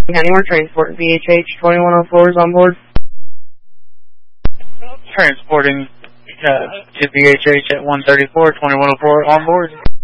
County, we're transporting VHH 2104 is on board. Transporting to VHH at 134, 2104 on board.